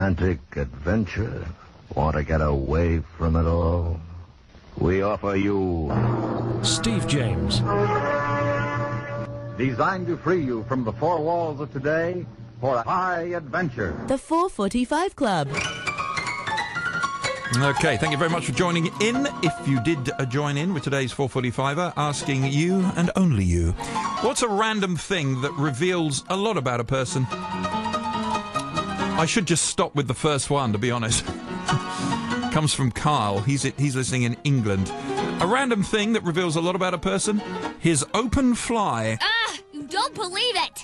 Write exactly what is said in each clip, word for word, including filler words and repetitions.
Romantic adventure? Want to get away from it all? We offer you Steve James. Designed to free you from the four walls of today for a high adventure. The four forty-five Club. Okay, thank you very much for joining in. If you did uh, join in with today's four forty-fiver, asking you and only you, what's a random thing that reveals a lot about a person? I should just stop with the first one, to be honest. Comes from Carl. He's he's listening in England. A random thing that reveals a lot about a person? His open fly. Ah, you don't believe it.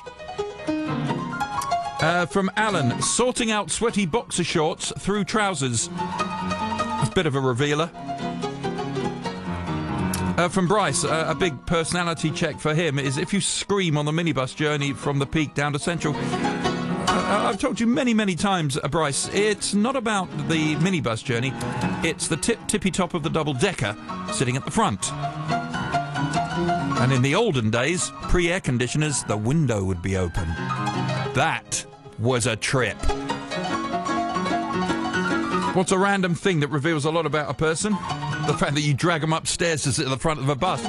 Uh, from Alan, sorting out sweaty boxer shorts through trousers. That's a bit of a revealer. Uh, from Bryce, uh, a big personality check for him is if you scream on the minibus journey from the Peak down to Central. Uh, I've told you many, many times, uh, Bryce, it's not about the minibus journey. It's the tip, tippy top of the double-decker sitting at the front. And in the olden days, pre-air conditioners, the window would be open. That was a trip. What's a random thing that reveals a lot about a person? The fact that you drag them upstairs to sit at the front of a bus.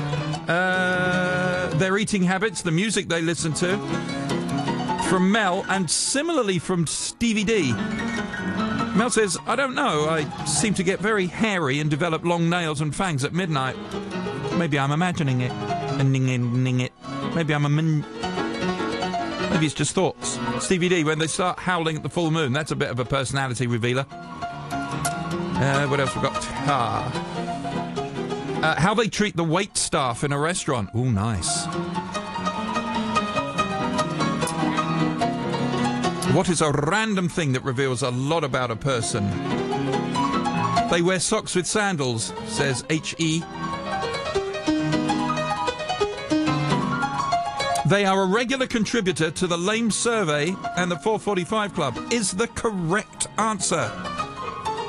Uh, their eating habits, the music they listen to. From Mel, and similarly from Stevie D. Mel says, I don't know, I seem to get very hairy and develop long nails and fangs at midnight. Maybe I'm imagining it. Maybe I'm a min... Maybe it's just thoughts. Stevie D, when they start howling at the full moon, that's a bit of a personality revealer. Uh, what else we got? Ah. Uh, how they treat the wait staff in a restaurant. Ooh, nice. What is a random thing that reveals a lot about a person? They wear socks with sandals, says H E. They are a regular contributor to the Lame Survey and the four forty-five Club is the correct answer.